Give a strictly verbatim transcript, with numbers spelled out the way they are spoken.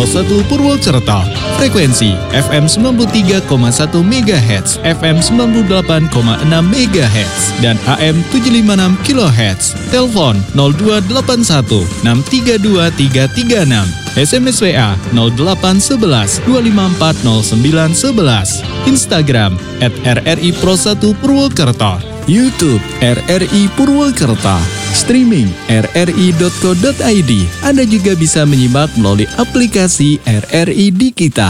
Pro satu Purwokerto. Frekuensi F M sembilan puluh tiga koma satu megahertz, F M sembilan puluh delapan koma enam megahertz, dan A M tujuh ratus lima puluh enam kilohertz. Telepon nol dua delapan satu enam tiga dua tiga tiga enam. S M S W A nol delapan satu satu dua lima empat nol sembilan satu satu. Instagram at R R I Pro satu Purwokerto. YouTube R R I Purwokerto. Streaming r r i dot co dot i d. Anda juga bisa menyimak melalui aplikasi R R I di Kita.